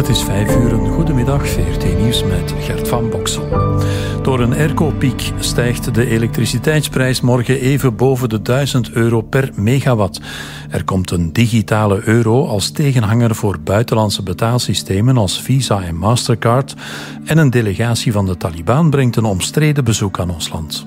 Het is 5:00, goedemiddag, VRT Nieuws met Gert van Boksel. Door een airco-piek stijgt de elektriciteitsprijs morgen even boven de €1000 per megawatt. Er komt een digitale euro als tegenhanger voor buitenlandse betaalsystemen als Visa en Mastercard. En een delegatie van de Taliban brengt een omstreden bezoek aan ons land.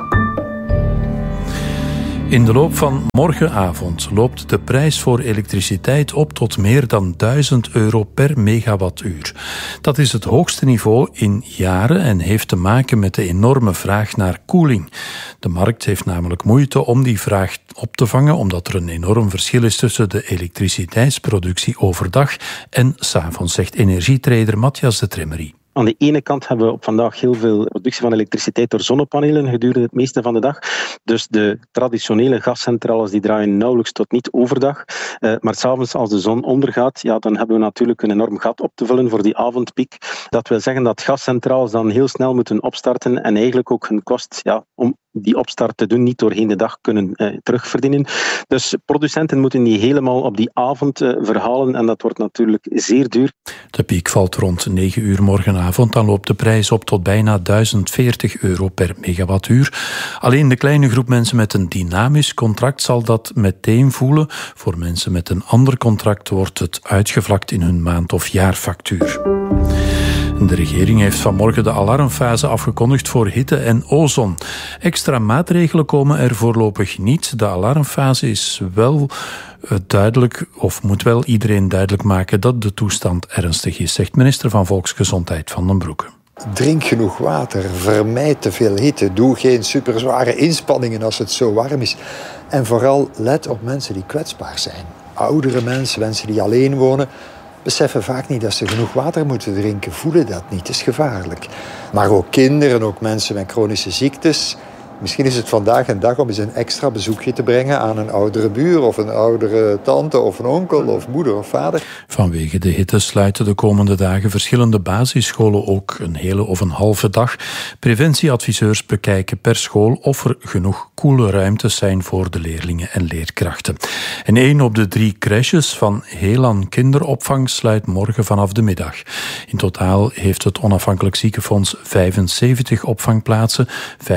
In de loop van morgenavond loopt de prijs voor elektriciteit op tot meer dan €1000 per megawattuur. Dat is het hoogste niveau in jaren en heeft te maken met de enorme vraag naar koeling. De markt heeft namelijk moeite om die vraag op te vangen, omdat er een enorm verschil is tussen de elektriciteitsproductie overdag en 's avonds, zegt energietrader Matthias de Tremmery. Aan de ene kant hebben we op vandaag heel veel productie van elektriciteit door zonnepanelen gedurende het meeste van de dag. Dus de traditionele gascentrales die draaien nauwelijks tot niet overdag. Maar 's avonds als de zon ondergaat, ja, dan hebben we natuurlijk een enorm gat op te vullen voor die avondpiek. Dat wil zeggen dat gascentrales dan heel snel moeten opstarten en eigenlijk ook hun kost om die opstart te doen niet doorheen de dag kunnen terugverdienen. Dus producenten moeten die helemaal op die avond verhalen en dat wordt natuurlijk zeer duur. De piek valt rond 9 uur morgenavond. Dan loopt de prijs op tot bijna €1040 per megawattuur. Alleen de kleine groep mensen met een dynamisch contract zal dat meteen voelen. Voor mensen met een ander contract wordt het uitgevlakt in hun maand- of jaarfactuur. De regering heeft vanmorgen de alarmfase afgekondigd voor hitte en ozon. Extra maatregelen komen er voorlopig niet. De alarmfase is wel duidelijk, of moet wel iedereen duidelijk maken dat de toestand ernstig is, zegt minister van Volksgezondheid Van den Broeke. Drink genoeg water, vermijd te veel hitte, doe geen superzware inspanningen als het zo warm is. En vooral let op mensen die kwetsbaar zijn. Oudere mensen, mensen die alleen wonen, beseffen vaak niet dat ze genoeg water moeten drinken, voelen dat niet, het is gevaarlijk. Maar ook kinderen, ook mensen met chronische ziektes. Misschien is het vandaag een dag om eens een extra bezoekje te brengen aan een oudere buur of een oudere tante of een onkel of moeder of vader. Vanwege de hitte sluiten de komende dagen verschillende basisscholen ook een hele of een halve dag. Preventieadviseurs bekijken per school of er genoeg koele ruimtes zijn voor de leerlingen en leerkrachten. En 1 op de 3 crèches van Helan Kinderopvang sluit morgen vanaf de middag. In totaal heeft het Onafhankelijk Ziekenfonds 75 opvangplaatsen.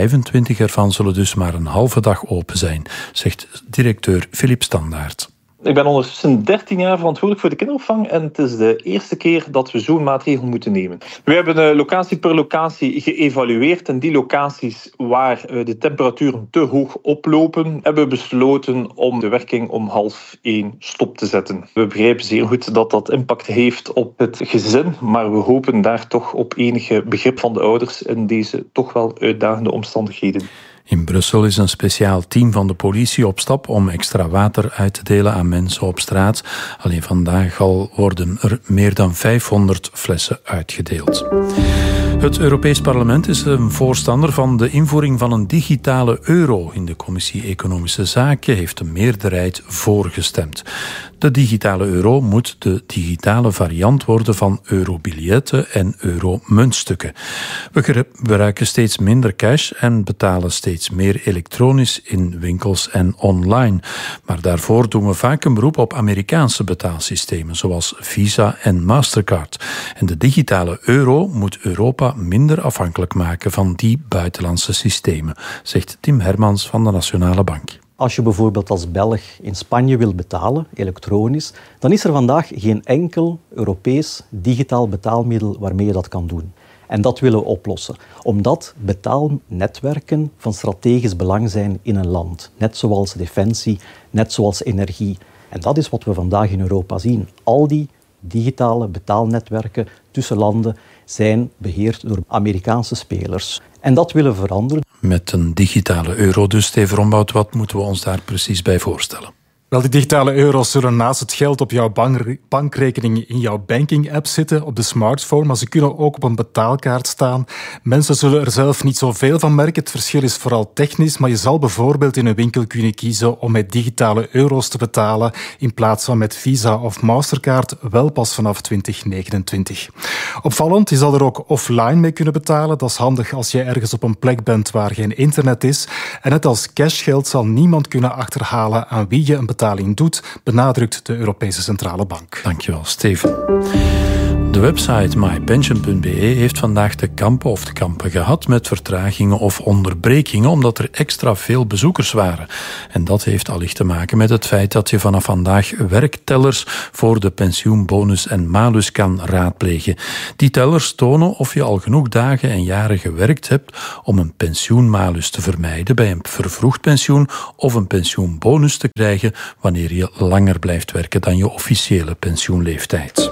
25 ervan zullen dus maar een halve dag open zijn, zegt directeur Philip Standaert. Ik ben ondertussen 13 jaar verantwoordelijk voor de kinderopvang en het is de eerste keer dat we zo'n maatregel moeten nemen. We hebben locatie per locatie geëvalueerd en die locaties waar de temperaturen te hoog oplopen, hebben we besloten om de werking om 12:30 stop te zetten. We begrijpen zeer goed dat dat impact heeft op het gezin, maar we hopen daar toch op enige begrip van de ouders in deze toch wel uitdagende omstandigheden. In Brussel is een speciaal team van de politie op stap om extra water uit te delen aan mensen op straat. Alleen vandaag al worden er meer dan 500 flessen uitgedeeld. Het Europees Parlement is een voorstander van de invoering van een digitale euro. In de Commissie Economische Zaken heeft een meerderheid voorgestemd. De digitale euro moet de digitale variant worden van eurobiljetten en euromuntstukken. We gebruiken steeds minder cash en betalen steeds meer elektronisch in winkels en online. Maar daarvoor doen we vaak een beroep op Amerikaanse betaalsystemen, zoals Visa en Mastercard. En de digitale euro moet Europa minder afhankelijk maken van die buitenlandse systemen, zegt Tim Hermans van de Nationale Bank. Als je bijvoorbeeld als Belg in Spanje wil betalen, elektronisch, dan is er vandaag geen enkel Europees digitaal betaalmiddel waarmee je dat kan doen. En dat willen we oplossen, omdat betaalnetwerken van strategisch belang zijn in een land. Net zoals defensie, net zoals energie. En dat is wat we vandaag in Europa zien. Al die digitale betaalnetwerken tussen landen zijn beheerd door Amerikaanse spelers. En dat willen we veranderen. Met een digitale euro dus, Steve Rombout, wat moeten we ons daar precies bij voorstellen? Wel, die digitale euro's zullen naast het geld op jouw bankrekening in jouw banking-app zitten, op de smartphone, maar ze kunnen ook op een betaalkaart staan. Mensen zullen er zelf niet zoveel van merken. Het verschil is vooral technisch, maar je zal bijvoorbeeld in een winkel kunnen kiezen om met digitale euro's te betalen in plaats van met Visa of Mastercard, wel pas vanaf 2029. Opvallend, je zal er ook offline mee kunnen betalen. Dat is handig als je ergens op een plek bent waar geen internet is. En net als cashgeld zal niemand kunnen achterhalen aan wie je een betaling doet, benadrukt de Europese Centrale Bank. Dankjewel, Steven. De website mypension.be heeft vandaag te kampen gehad met vertragingen of onderbrekingen omdat er extra veel bezoekers waren. En dat heeft allicht te maken met het feit dat je vanaf vandaag werktellers voor de pensioenbonus en malus kan raadplegen. Die tellers tonen of je al genoeg dagen en jaren gewerkt hebt om een pensioenmalus te vermijden bij een vervroegd pensioen of een pensioenbonus te krijgen wanneer je langer blijft werken dan je officiële pensioenleeftijd.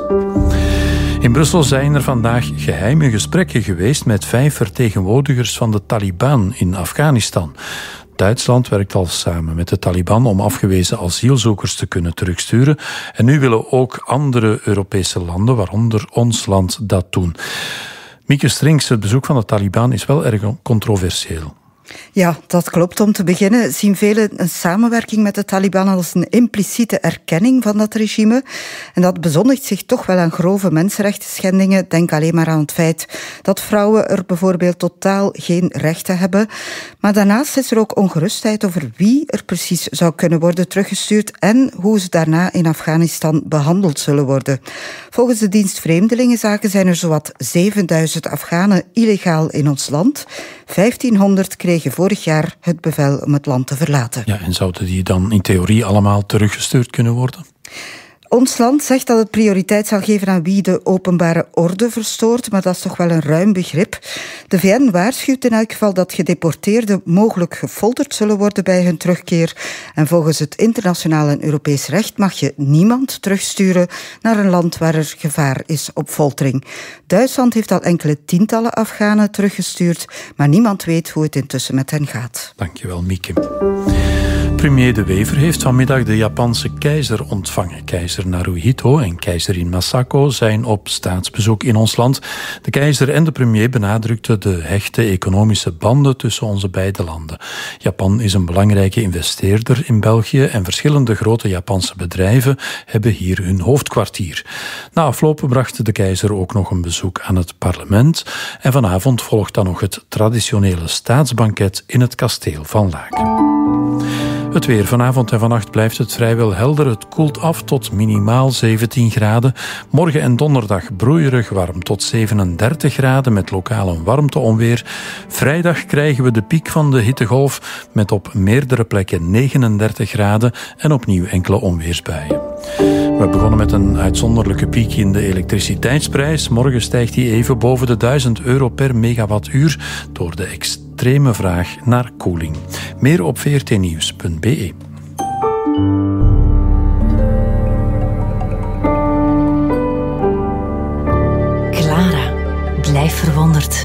In Brussel zijn er vandaag geheime gesprekken geweest met 5 vertegenwoordigers van de Taliban in Afghanistan. Duitsland werkt al samen met de Taliban om afgewezen asielzoekers te kunnen terugsturen. En nu willen ook andere Europese landen, waaronder ons land, dat doen. Mieke Strinks, het bezoek van de Taliban is wel erg controversieel. Ja, dat klopt. Om te beginnen zien velen een samenwerking met de Taliban als een impliciete erkenning van dat regime. En dat bezondigt zich toch wel aan grove mensenrechtenschendingen. Denk alleen maar aan het feit dat vrouwen er bijvoorbeeld totaal geen rechten hebben. Maar daarnaast is er ook ongerustheid over wie er precies zou kunnen worden teruggestuurd en hoe ze daarna in Afghanistan behandeld zullen worden. Volgens de dienst Vreemdelingenzaken zijn er zowat 7000 Afghanen illegaal in ons land. 1500 kregen vorig jaar het bevel om het land te verlaten. Ja, en zouden die dan in theorie allemaal teruggestuurd kunnen worden? Ons land zegt dat het prioriteit zal geven aan wie de openbare orde verstoort, maar dat is toch wel een ruim begrip. De VN waarschuwt in elk geval dat gedeporteerden mogelijk gefolterd zullen worden bij hun terugkeer. En volgens het internationaal en Europees recht mag je niemand terugsturen naar een land waar er gevaar is op foltering. Duitsland heeft al enkele tientallen Afghanen teruggestuurd, maar niemand weet hoe het intussen met hen gaat. Dankjewel, Mieke. Premier De Wever heeft vanmiddag de Japanse keizer ontvangen. Keizer Naruhito en keizerin Masako zijn op staatsbezoek in ons land. De keizer en de premier benadrukten de hechte economische banden tussen onze beide landen. Japan is een belangrijke investeerder in België en verschillende grote Japanse bedrijven hebben hier hun hoofdkwartier. Na afloop bracht de keizer ook nog een bezoek aan het parlement en vanavond volgt dan nog het traditionele staatsbanket in het kasteel van Laken. Het weer. Vanavond en vannacht blijft het vrijwel helder. Het koelt af tot minimaal 17 graden. Morgen en donderdag broeierig warm tot 37 graden met lokaal een warmteonweer. Vrijdag krijgen we de piek van de hittegolf met op meerdere plekken 39 graden en opnieuw enkele onweersbuien. We begonnen met een uitzonderlijke piek in de elektriciteitsprijs. Morgen stijgt die even boven de €1000 per megawattuur door de extreme vraag naar koeling. Meer op vrtnieuws.be. Clara, blijf verwonderd.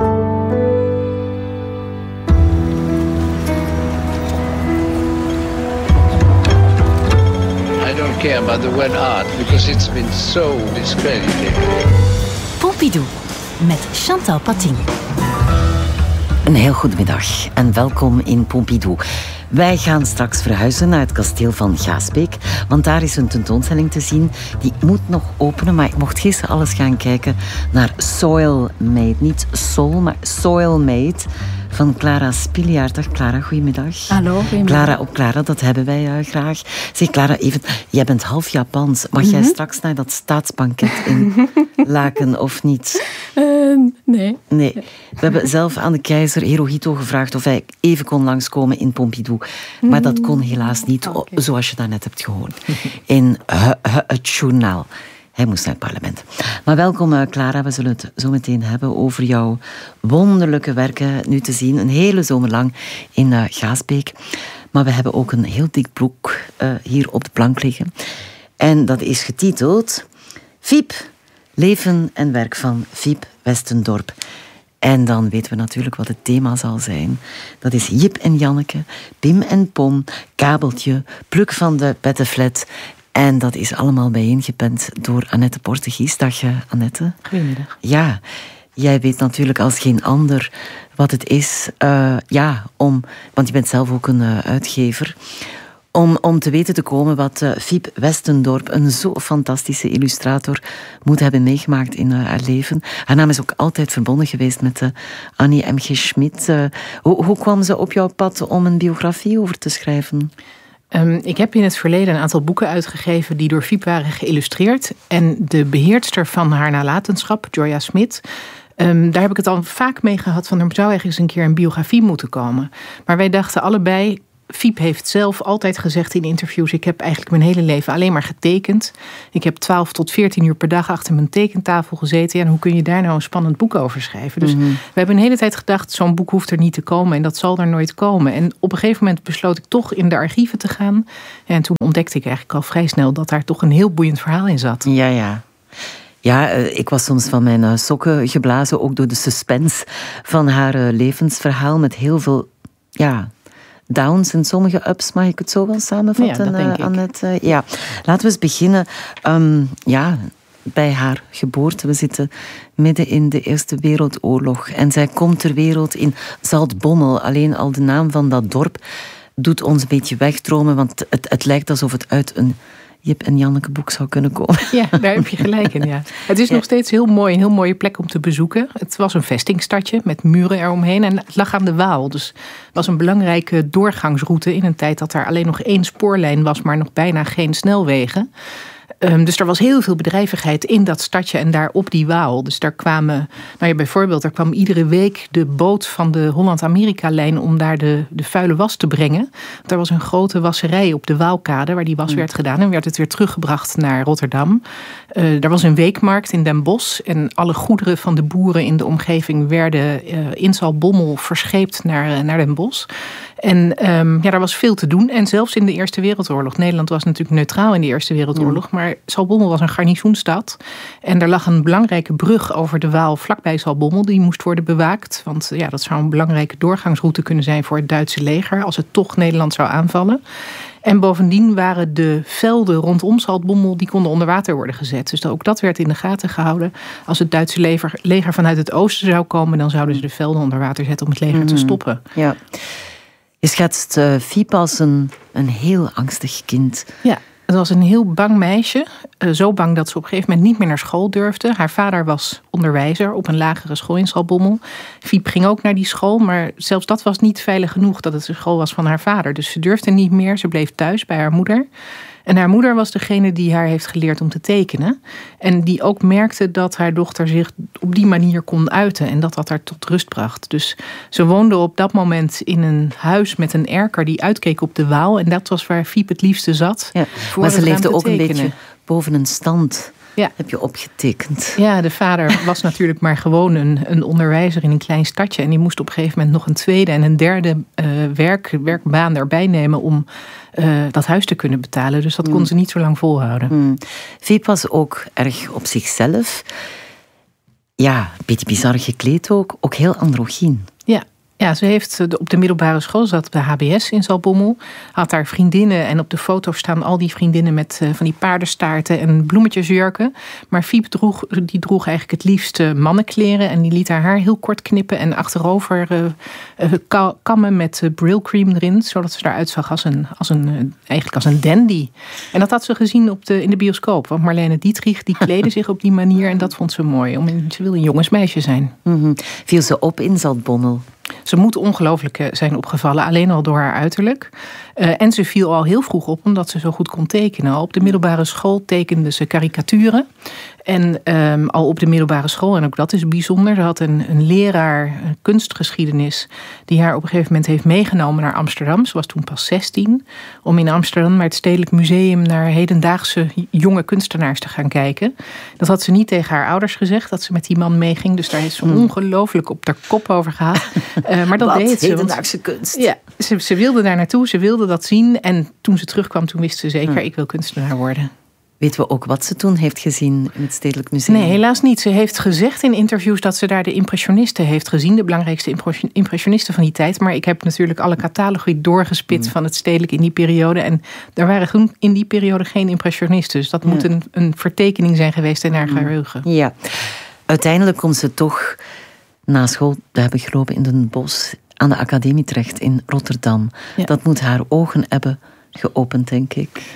I don't care about the word art because it's been so discredited. Pompidou met Chantal Patin. Een heel goedemiddag en welkom in Pompidou. Wij gaan straks verhuizen naar het kasteel van Gaasbeek, want daar is een tentoonstelling te zien. Die moet nog openen, maar ik mocht gisteren alles gaan kijken naar Soil Made. Niet Soul, maar Soil Made van Clara Spiliaert. Dag Clara, goedemiddag. Hallo, goedemiddag. Clara op Clara, dat hebben wij graag. Zeg Clara, even, jij bent half Japans. Mag jij straks naar dat staatsbanket in Laken of niet? Nee. Nee. We hebben zelf aan de keizer Hirohito gevraagd of hij even kon langskomen in Pompidou. Maar dat kon helaas niet, zoals je daarnet hebt gehoord. In het journaal. Hij moest naar het parlement. Maar welkom Clara, we zullen het zo meteen hebben over jouw wonderlijke werken nu te zien. Een hele zomer lang in Gaasbeek. Maar we hebben ook een heel dik boek hier op de plank liggen. En dat is getiteld Fiep, leven en werk van Fiep Westendorp. En dan weten we natuurlijk wat het thema zal zijn. Dat is Jip en Janneke, Pim en Pom, Kabeltje, Pluk van de Pettenflat. En dat is allemaal bijeengepend door Annette Portegies. Dag Annette. Goedemiddag. Ja, jij weet natuurlijk als geen ander wat het is. Want je bent zelf ook een uitgever. Om te weten te komen wat Fiep Westendorp, een zo fantastische illustrator, moet hebben meegemaakt in haar leven. Haar naam is ook altijd verbonden geweest met Annie M.G. Schmid. Hoe kwam ze op jouw pad om een biografie over te schrijven? Ik heb in het verleden een aantal boeken uitgegeven die door Fiep waren geïllustreerd. En de beheerster van haar nalatenschap, Joya Smit, daar heb ik het al vaak mee gehad van er zou eigenlijk eens een keer een biografie moeten komen. Maar wij dachten allebei, Fiep heeft zelf altijd gezegd in interviews, ik heb eigenlijk mijn hele leven alleen maar getekend. Ik heb 12 tot 14 uur per dag achter mijn tekentafel gezeten. En hoe kun je daar nou een spannend boek over schrijven? Dus we hebben een hele tijd gedacht, zo'n boek hoeft er niet te komen en dat zal er nooit komen. En op een gegeven moment besloot ik toch in de archieven te gaan. En toen ontdekte ik eigenlijk al vrij snel dat daar toch een heel boeiend verhaal in zat. Ja, ik was soms van mijn sokken geblazen, ook door de suspense van haar levensverhaal met heel veel downs en sommige ups, mag ik het zo wel samenvatten? Ja, dat denk ik. Annette? Laten we eens beginnen bij haar geboorte. We zitten midden in de Eerste Wereldoorlog en zij komt ter wereld in Zaltbommel. Alleen al de naam van dat dorp doet ons een beetje wegdromen, want het lijkt alsof het uit een Jip en Janneke boek zou kunnen komen. Ja, daar heb je gelijk in, ja. Het is nog steeds heel mooi, een heel mooie plek om te bezoeken. Het was een vestingstadje met muren eromheen en het lag aan de Waal. Dus het was een belangrijke doorgangsroute in een tijd dat er alleen nog 1 spoorlijn was, maar nog bijna geen snelwegen. Dus er was heel veel bedrijvigheid in dat stadje en daar op die Waal. Dus daar kwamen, bijvoorbeeld, er kwam iedere week de boot van de Holland-Amerika-lijn om daar de vuile was te brengen. Want er was een grote wasserij op de Waalkade waar die was werd gedaan en werd het weer teruggebracht naar Rotterdam. Er was een weekmarkt in Den Bosch en alle goederen van de boeren in de omgeving werden in Zaltbommel verscheept naar Den Bosch. En daar was veel te doen. En zelfs in de Eerste Wereldoorlog. Nederland was natuurlijk neutraal in de Eerste Wereldoorlog. Maar Zaltbommel was een garnizoenstad. En er lag een belangrijke brug over de Waal vlakbij Zaltbommel. Die moest worden bewaakt. Want dat zou een belangrijke doorgangsroute kunnen zijn voor het Duitse leger. Als het toch Nederland zou aanvallen. En bovendien waren de velden rondom Zaltbommel, die konden onder water worden gezet. Dus ook dat werd in de gaten gehouden. Als het Duitse leger vanuit het oosten zou komen, dan zouden ze de velden onder water zetten om het leger te stoppen. Ja. Je schetst Fiep als een heel angstig kind. Ja, het was een heel bang meisje. Zo bang dat ze op een gegeven moment niet meer naar school durfde. Haar vader was onderwijzer op een lagere school in Zaltbommel. Fiep ging ook naar die school, maar zelfs dat was niet veilig genoeg dat het de school was van haar vader. Dus ze durfde niet meer, ze bleef thuis bij haar moeder. En haar moeder was degene die haar heeft geleerd om te tekenen. En die ook merkte dat haar dochter zich op die manier kon uiten. En dat haar tot rust bracht. Dus ze woonde op dat moment in een huis met een erker die uitkeek op de Waal. En dat was waar Fiep het liefste zat. Ja, maar ze leefde ook een beetje boven een stand. Ja. Heb je opgetekend. Ja, de vader was natuurlijk maar gewoon een onderwijzer in een klein stadje. En die moest op een gegeven moment nog een tweede en een derde werkbaan erbij nemen om dat huis te kunnen betalen. Dus dat kon ze niet zo lang volhouden. Fiep was ook erg op zichzelf. Ja, een beetje bizar gekleed ook heel androgyn. Ja, ze heeft op de middelbare school, zat op de HBS in Zaltbommel. Had daar vriendinnen en op de foto staan al die vriendinnen met van die paardenstaarten en bloemetjesjurken. Maar Fiep droeg eigenlijk het liefst mannenkleren en die liet haar haar heel kort knippen en achterover kammen met brillcream erin, zodat ze eruit zag als een dandy. En dat had ze gezien in de bioscoop, want Marlene Dietrich die kleedde zich op die manier en dat vond ze mooi. Ze wilde een jongensmeisje zijn. Viel ze op in Zaltbommel? Ze moet ongelooflijk zijn opgevallen, alleen al door haar uiterlijk. En ze viel al heel vroeg op, omdat ze zo goed kon tekenen. Al op de middelbare school tekende ze karikaturen. En al op de middelbare school, en ook dat is bijzonder, ze had een leraar kunstgeschiedenis die haar op een gegeven moment heeft meegenomen naar Amsterdam. Ze was toen pas 16, om in Amsterdam naar het Stedelijk Museum naar hedendaagse jonge kunstenaars te gaan kijken. Dat had ze niet tegen haar ouders gezegd, dat ze met die man meeging. Dus daar heeft ze ongelooflijk op haar kop over gehad. Maar dat deed ze. Hedendaagse kunst. Ja, ze wilde daar naartoe, ze wilde dat zien. En toen ze terugkwam, toen wist ze zeker, ik wil kunstenaar worden. Weten we ook wat ze toen heeft gezien in het Stedelijk Museum? Nee, helaas niet. Ze heeft gezegd in interviews dat ze daar de impressionisten heeft gezien. De belangrijkste impressionisten van die tijd. Maar ik heb natuurlijk alle catalogi doorgespit van het Stedelijk in die periode. En er waren toen in die periode geen impressionisten. Dus dat moet een vertekening zijn geweest in haar geheugen. Ja. Uiteindelijk komt ze toch na school te hebben gelopen in Den Bosch aan de academie terecht in Rotterdam. Ja. Dat moet haar ogen hebben geopend, denk ik.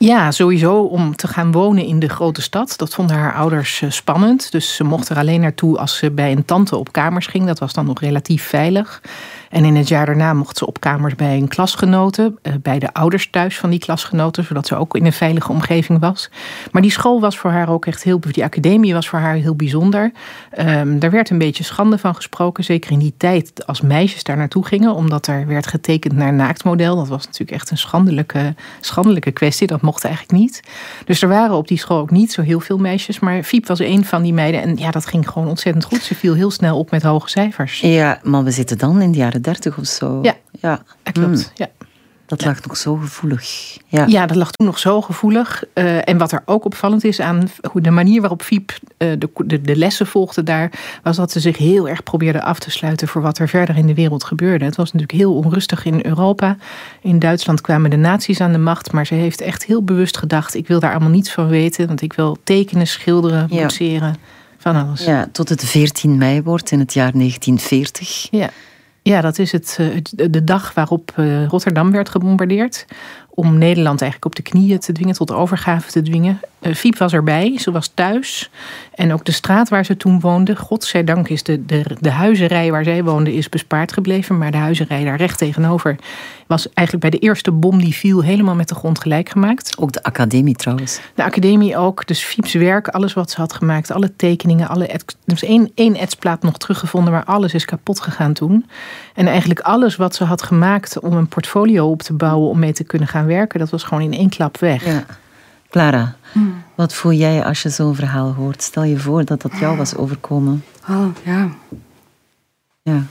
Ja, sowieso om te gaan wonen in de grote stad. Dat vonden haar ouders spannend. Dus ze mocht er alleen naartoe als ze bij een tante op kamers ging. Dat was dan nog relatief veilig. En in het jaar daarna mocht ze op kamers bij een klasgenote. Bij de ouders thuis van die klasgenoten. Zodat ze ook in een veilige omgeving was. Maar die school was voor haar ook echt die academie was voor haar heel bijzonder. Daar werd een beetje schande van gesproken. Zeker in die tijd als meisjes daar naartoe gingen. Omdat er werd getekend naar naaktmodel. Dat was natuurlijk echt een schandelijke kwestie. Dat mocht eigenlijk niet. Dus er waren op die school ook niet zo heel veel meisjes. Maar Fiep was een van die meiden. En ja, dat ging gewoon ontzettend goed. Ze viel heel snel op met hoge cijfers. Ja, maar we zitten dan in de jaren 30 of zo. Ja. Dat klopt. Ja. Dat lag nog zo gevoelig. Ja, dat lag toen nog zo gevoelig. En wat er ook opvallend is aan de manier waarop Fiep de lessen volgde daar, was dat ze zich heel erg probeerde af te sluiten voor wat er verder in de wereld gebeurde. Het was natuurlijk heel onrustig in Europa. In Duitsland kwamen de nazi's aan de macht, maar ze heeft echt heel bewust gedacht, ik wil daar allemaal niets van weten, want ik wil tekenen, schilderen, boetseren, van alles. Ja, tot het 14 mei wordt in het jaar 1940. Ja, dat is de dag waarop Rotterdam werd gebombardeerd. Om Nederland eigenlijk op de knieën te dwingen, tot overgave te dwingen. Fiep was erbij, ze was thuis. En ook de straat waar ze toen woonde, godzijdank is de huizenrij waar zij woonde is bespaard gebleven. Maar de huizenrij daar recht tegenover was eigenlijk bij de eerste bom die viel helemaal met de grond gelijk gemaakt. Ook de academie trouwens. De academie ook, dus Fieps werk, alles wat ze had gemaakt, alle tekeningen, er is één etsplaat nog teruggevonden, maar alles is kapot gegaan toen. En eigenlijk alles wat ze had gemaakt om een portfolio op te bouwen, om mee te kunnen gaan werken, dat was gewoon in één klap weg. Ja. Clara, wat voel jij als je zo'n verhaal hoort? Stel je voor dat dat jou was overkomen. Oh, ja. Ja.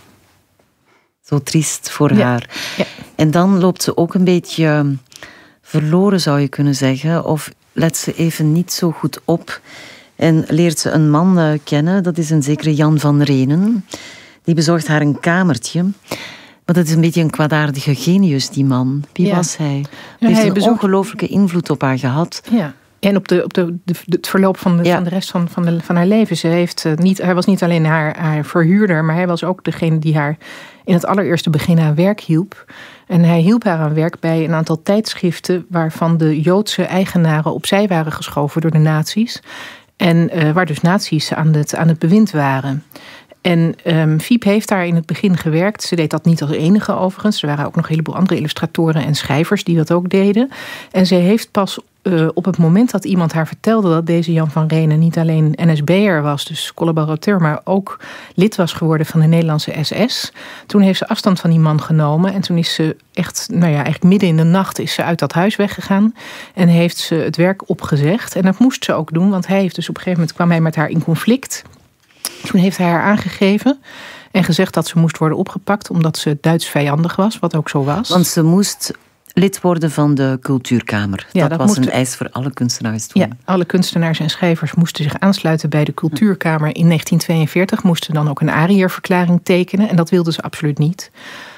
Zo triest voor haar. Ja. En dan loopt ze ook een beetje verloren, zou je kunnen zeggen. Of let ze even niet zo goed op. En leert ze een man kennen. Dat is een zekere Jan van Renen. Die bezorgt haar een kamertje. Maar dat is een beetje een kwaadaardige genius, die man. Wie was hij? Hij heeft een ongelooflijke invloed op haar gehad. Ja. En op het verloop van de rest van haar leven. Hij was niet alleen haar verhuurder, maar hij was ook degene die haar in het allereerste begin aan werk hielp. En hij hielp haar aan werk bij een aantal tijdschriften waarvan de Joodse eigenaren opzij waren geschoven door de nazi's. En waar dus nazi's aan het bewind waren. En Fiep heeft daar in het begin gewerkt. Ze deed dat niet als enige overigens. Er waren ook nog een heleboel andere illustratoren en schrijvers die dat ook deden. En ze heeft pas op het moment dat iemand haar vertelde dat deze Jan van Renen niet alleen NSB'er was, dus collaborateur, maar ook lid was geworden van de Nederlandse SS. Toen heeft ze afstand van die man genomen en toen is ze echt, eigenlijk midden in de nacht is ze uit dat huis weggegaan en heeft ze het werk opgezegd. En dat moest ze ook doen, want hij heeft dus op een gegeven moment kwam hij met haar in conflict. Toen heeft hij haar aangegeven en gezegd dat ze moest worden opgepakt omdat ze Duits vijandig was, wat ook zo was. Want ze moest lid worden van de Cultuurkamer. Ja, dat was een eis voor alle kunstenaars toen. Ja, alle kunstenaars en schrijvers moesten zich aansluiten bij de Cultuurkamer. In 1942 moesten dan ook een Ariërverklaring tekenen. En dat wilden ze absoluut niet.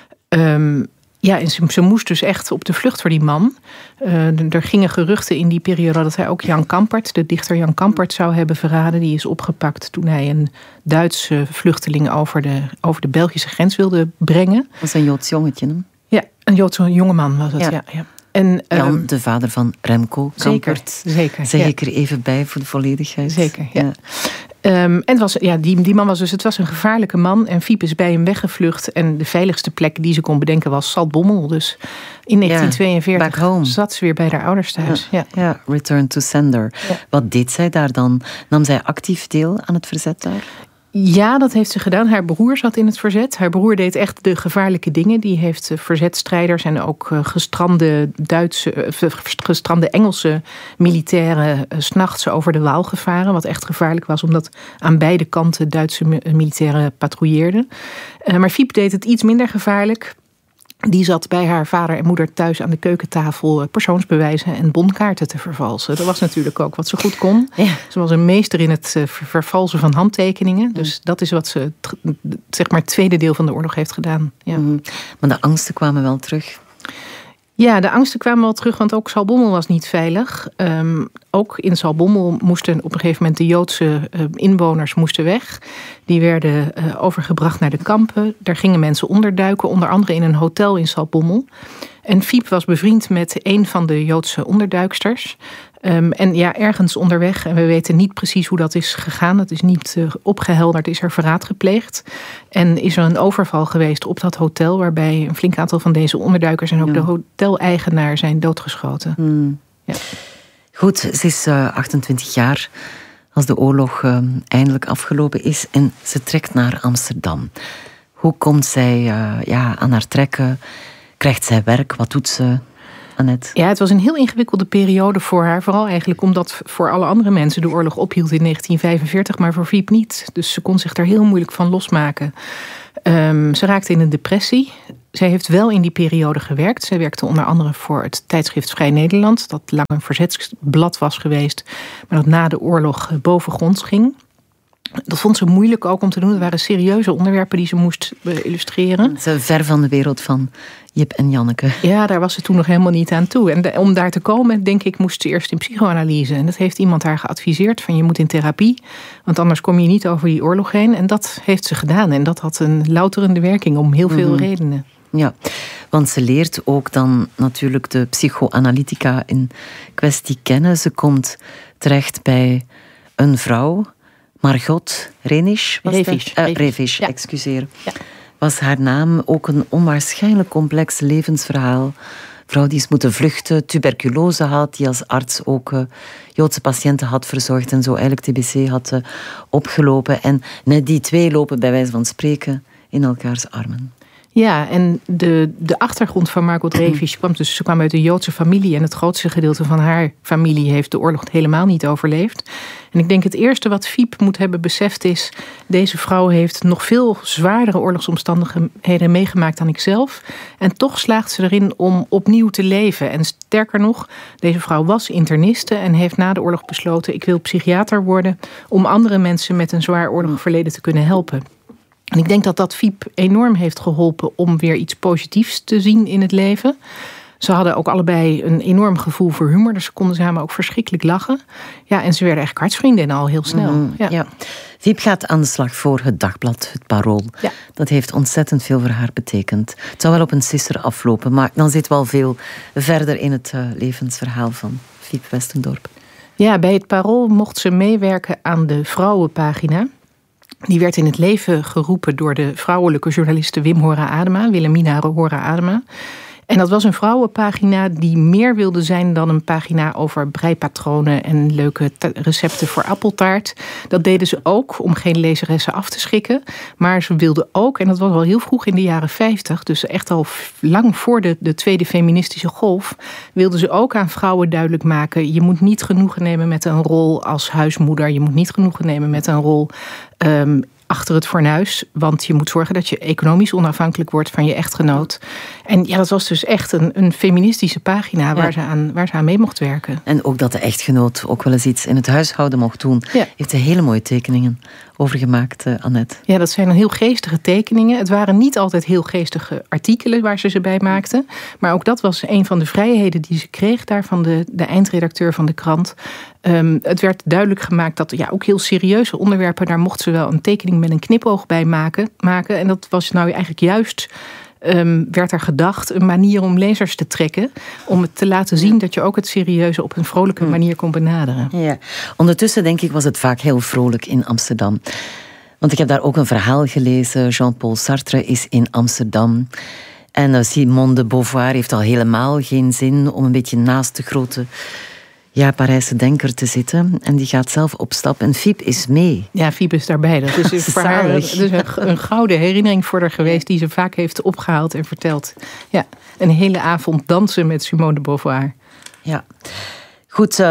En ze moest dus echt op de vlucht voor die man. Er gingen geruchten in die periode dat hij ook Jan Kampert, de dichter Jan Kampert, zou hebben verraden. Die is opgepakt toen hij een Duitse vluchteling over de Belgische grens wilde brengen. Dat was een Joods jongetje, hè? Ja, een Joodse jongeman was het, ja. En, Jan, de vader van Remco Kampert. Zeker. Zeg ik er even bij voor de volledigheid. Zeker, ja. En het was, die man was dus, het was een gevaarlijke man. En Fiep is bij hem weggevlucht. En de veiligste plek die ze kon bedenken was Zaltbommel. Dus in 1942 zat ze weer bij haar ouders thuis. Ja, return to sender. Ja. Wat deed zij daar dan? Nam zij actief deel aan het verzet daar? Ja, dat heeft ze gedaan. Haar broer zat in het verzet. Haar broer deed echt de gevaarlijke dingen. Die heeft verzetstrijders en ook gestrande Engelse militairen 's nachts over de Waal gevaren. Wat echt gevaarlijk was, omdat aan beide kanten Duitse militairen patrouilleerden. Maar Fiep deed het iets minder gevaarlijk. Die zat bij haar vader en moeder thuis aan de keukentafel persoonsbewijzen en bonkaarten te vervalsen. Dat was natuurlijk ook wat ze goed kon. Ja. Ze was een meester in het vervalsen van handtekeningen. Dus dat is wat ze, zeg maar, het tweede deel van de oorlog heeft gedaan. Ja. Maar de angsten kwamen wel terug. Ja, de angsten kwamen wel terug, want ook Zaltbommel was niet veilig. Ook in Zaltbommel moesten op een gegeven moment de Joodse inwoners moesten weg. Die werden overgebracht naar de kampen. Daar gingen mensen onderduiken, onder andere in een hotel in Zaltbommel. En Fiep was bevriend met een van de Joodse onderduiksters. En ja, ergens onderweg, en we weten niet precies hoe dat is gegaan. Het is niet opgehelderd, is er verraad gepleegd. En is er een overval geweest op dat hotel, waarbij een flink aantal van deze onderduikers en ook de hoteleigenaar zijn doodgeschoten. Ja. Goed, ze is 28 jaar als de oorlog eindelijk afgelopen is en ze trekt naar Amsterdam. Hoe komt zij aan haar trekken? Krijgt zij werk? Wat doet ze, Annette? Ja, het was een heel ingewikkelde periode voor haar. Vooral eigenlijk omdat voor alle andere mensen de oorlog ophield in 1945, maar voor Fiep niet. Dus ze kon zich daar heel moeilijk van losmaken. Ze raakte in een depressie. Zij heeft wel in die periode gewerkt. Zij werkte onder andere voor het tijdschrift Vrij Nederland, dat lang een verzetsblad was geweest, maar dat na de oorlog bovengronds ging. Dat vond ze moeilijk ook om te doen. Het waren serieuze onderwerpen die ze moest illustreren. Ze ver van de wereld van Jip en Janneke. Ja, daar was ze toen nog helemaal niet aan toe. En om daar te komen, denk ik, moest ze eerst in psychoanalyse. En dat heeft iemand haar geadviseerd, van je moet in therapie, want anders kom je niet over die oorlog heen. En dat heeft ze gedaan. En dat had een louterende werking om heel veel redenen. Ja, want ze leert ook dan natuurlijk de psychoanalytica in kwestie kennen. Ze komt terecht bij een vrouw, Margot Revisch. Revisch, ja. Excuseer. Ja. Was haar naam, ook een onwaarschijnlijk complex levensverhaal. Vrouw die is moeten vluchten, tuberculose had, die als arts ook Joodse patiënten had verzorgd en zo eigenlijk TBC had opgelopen. En net die twee lopen bij wijze van spreken in elkaars armen. Ja, en de achtergrond van Margot Revisch kwam dus, ze kwam uit een Joodse familie en het grootste gedeelte van haar familie heeft de oorlog helemaal niet overleefd. En ik denk het eerste wat Fiep moet hebben beseft is, deze vrouw heeft nog veel zwaardere oorlogsomstandigheden meegemaakt dan ikzelf. En toch slaagt ze erin om opnieuw te leven. En sterker nog, deze vrouw was interniste en heeft na de oorlog besloten, ik wil psychiater worden om andere mensen met een zwaar oorlogverleden te kunnen helpen. En ik denk dat dat Fiep enorm heeft geholpen om weer iets positiefs te zien in het leven. Ze hadden ook allebei een enorm gevoel voor humor. Dus ze konden samen ook verschrikkelijk lachen. Ja, en ze werden eigenlijk hartsvriendinnen al heel snel. Ja. Fiep gaat aan de slag voor het dagblad, het Parool. Ja. Dat heeft ontzettend veel voor haar betekend. Het zou wel op een sisser aflopen, maar dan zit wel veel verder in het levensverhaal van Fiep Westendorp. Ja, bij het Parool mocht ze meewerken aan de vrouwenpagina. Die werd in het leven geroepen door de vrouwelijke journaliste Wilhelmina Hora Adema. En dat was een vrouwenpagina die meer wilde zijn dan een pagina over breipatronen en leuke recepten voor appeltaart. Dat deden ze ook om geen lezeressen af te schrikken. Maar ze wilden ook, en dat was al heel vroeg in de jaren 50, dus echt al lang voor de tweede feministische golf, wilden ze ook aan vrouwen duidelijk maken, je moet niet genoegen nemen met een rol als huismoeder, je moet niet genoegen nemen met een rol achter het fornuis, want je moet zorgen dat je economisch onafhankelijk wordt van je echtgenoot. En ja, dat was dus echt een feministische pagina waar ze aan mee mocht werken. En ook dat de echtgenoot ook wel eens iets in het huishouden mocht doen. Ja. Heeft ze hele mooie tekeningen over gemaakt, Annette. Ja, dat zijn heel geestige tekeningen. Het waren niet altijd heel geestige artikelen waar ze bij maakten. Maar ook dat was een van de vrijheden die ze kreeg daar van de eindredacteur van de krant. Het werd duidelijk gemaakt dat ook heel serieuze onderwerpen, daar mocht ze wel een tekening met een knipoog bij maken. En dat was nou eigenlijk juist, werd er gedacht, een manier om lezers te trekken. Om het te laten zien dat je ook het serieuze op een vrolijke manier kon benaderen. Ja. Ondertussen denk ik was het vaak heel vrolijk in Amsterdam. Want ik heb daar ook een verhaal gelezen. Jean-Paul Sartre is in Amsterdam. En Simone de Beauvoir heeft al helemaal geen zin om een beetje naast de grote Parijse denker te zitten. En die gaat zelf op stap. En Fiep is mee. Ja, Fiep is daarbij. Dat is voor haar een gouden herinnering voor haar geweest die ze vaak heeft opgehaald en verteld. Ja, een hele avond dansen met Simone de Beauvoir. Ja. Goed,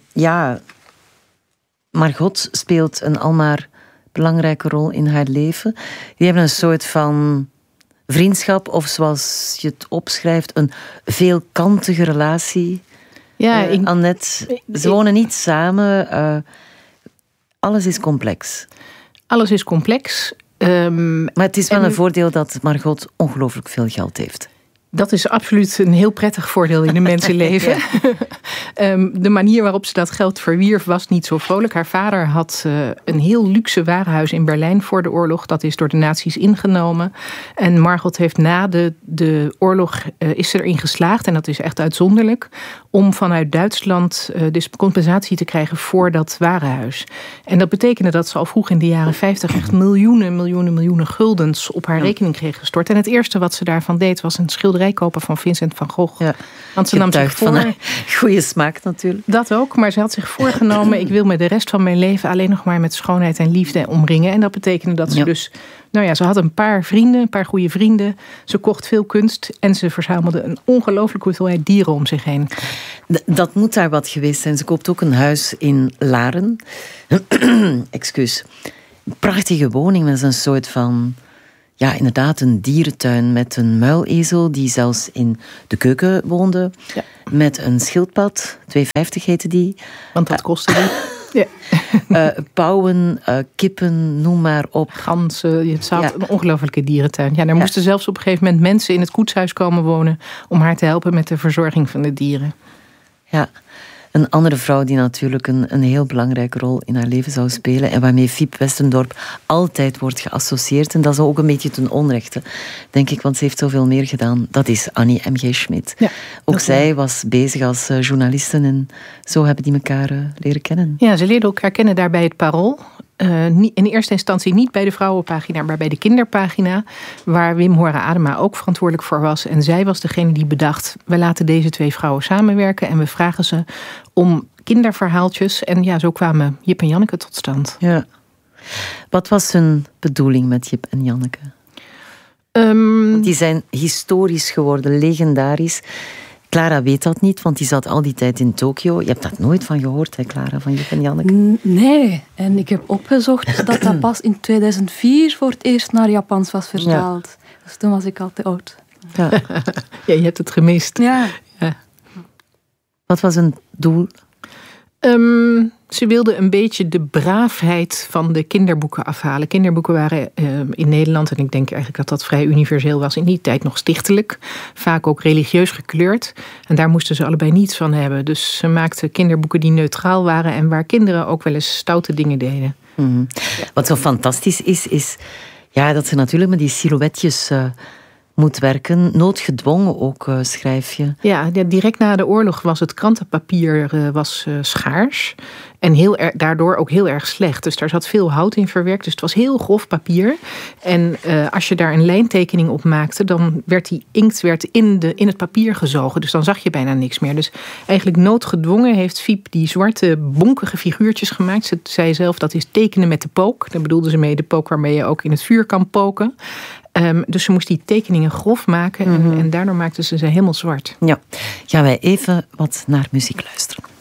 Margot speelt een almaar belangrijke rol in haar leven. Die hebben een soort van vriendschap, of zoals je het opschrijft, een veelkantige relatie. Ja, Annette, ze wonen niet samen. Alles is complex. Alles is complex. Maar het is wel een voordeel dat Margot ongelooflijk veel geld heeft. Dat is absoluut een heel prettig voordeel in een mensenleven. De manier waarop ze dat geld verwierf was niet zo vrolijk. Haar vader had een heel luxe warenhuis in Berlijn voor de oorlog. Dat is door de nazi's ingenomen. En Margot heeft na de oorlog is ze erin geslaagd, en dat is echt uitzonderlijk, om vanuit Duitsland dus compensatie te krijgen voor dat warenhuis. En dat betekende dat ze al vroeg in de jaren 50 echt miljoenen guldens op haar rekening kreeg gestort. En het eerste wat ze daarvan deed was een schilderij kopen van Vincent van Gogh. Ja. Want ze nam zich voor. Van goede smaak natuurlijk. Dat ook, maar ze had zich voorgenomen, ik wil me de rest van mijn leven alleen nog maar met schoonheid en liefde omringen. En dat betekende dat ze dus, ze had een paar goede vrienden. Ze kocht veel kunst en ze verzamelde een ongelooflijke hoeveelheid dieren om zich heen. Dat moet daar wat geweest zijn. Ze koopt ook een huis in Laren. Excuus. Prachtige woning met een soort van, inderdaad een dierentuin met een muilezel die zelfs in de keuken woonde. Ja. Met een schildpad, 2,50 heette die. Want dat kostte die. Ja. Pauwen, kippen, noem maar op. Ganzen, het had een ongelofelijke dierentuin. Ja, daar moesten zelfs op een gegeven moment mensen in het koetshuis komen wonen om haar te helpen met de verzorging van de dieren. Ja, een andere vrouw die natuurlijk een heel belangrijke rol in haar leven zou spelen en waarmee Fiep Westendorp altijd wordt geassocieerd. En dat is ook een beetje ten onrechte, denk ik, want ze heeft zoveel meer gedaan. Dat is Annie M.G. Schmid. Ja, ook zij was bezig als journaliste en zo hebben die elkaar leren kennen. Ja, ze leerden elkaar kennen daar bij het Parool. In eerste instantie niet bij de vrouwenpagina, maar bij de kinderpagina, waar Wim Hora-Adema ook verantwoordelijk voor was. En zij was degene die bedacht, we laten deze twee vrouwen samenwerken en we vragen ze om kinderverhaaltjes. En zo kwamen Jip en Janneke tot stand. Ja. Wat was hun bedoeling met Jip en Janneke? Die zijn historisch geworden, legendarisch. Clara weet dat niet, want die zat al die tijd in Tokio. Je hebt dat nooit van gehoord, hè, Clara, van Jip en Janneke? Nee, en ik heb opgezocht dat pas in 2004 voor het eerst naar Japans was vertaald. Ja. Dus toen was ik al te oud. Ja, je hebt het gemist. Ja. Wat was een doel? Ze wilde een beetje de braafheid van de kinderboeken afhalen. Kinderboeken waren in Nederland, en ik denk eigenlijk dat dat vrij universeel was, in die tijd nog stichtelijk. Vaak ook religieus gekleurd. En daar moesten ze allebei niets van hebben. Dus ze maakten kinderboeken die neutraal waren en waar kinderen ook wel eens stoute dingen deden. Mm-hmm. Wat zo fantastisch is dat ze natuurlijk met die silhouetjes moet werken. Noodgedwongen ook, schrijf je. Ja, direct na de oorlog was het krantenpapier schaars. En daardoor ook heel erg slecht. Dus daar zat veel hout in verwerkt. Dus het was heel grof papier. En als je daar een lijntekening op maakte, dan werd die inkt in het papier gezogen. Dus dan zag je bijna niks meer. Dus eigenlijk noodgedwongen heeft Fiep die zwarte bonkige figuurtjes gemaakt. Ze zei zelf, dat is tekenen met de pook. Daar bedoelde ze mee de pook waarmee je ook in het vuur kan poken. Dus ze moest die tekeningen grof maken. En daardoor maakten ze helemaal zwart. Ja, gaan wij even wat naar muziek luisteren.